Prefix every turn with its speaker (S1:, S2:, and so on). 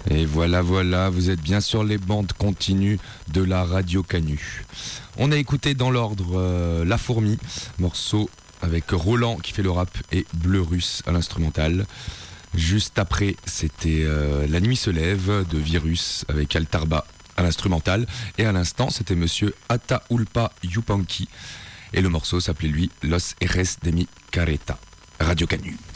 S1: Et voilà, vous êtes bien sur les bandes continues de la Radio Canu. On a écouté dans l'ordre La Fourmi, morceau avec Roland qui fait le rap et Bleu Russe à l'instrumental. Juste après, c'était La Nuit se lève de Virus avec Altarba à l'instrumental. Et à l'instant, c'était monsieur Ataulpa Yupanqui. Et le morceau s'appelait lui Los Eres de mi Careta. Radio Canu.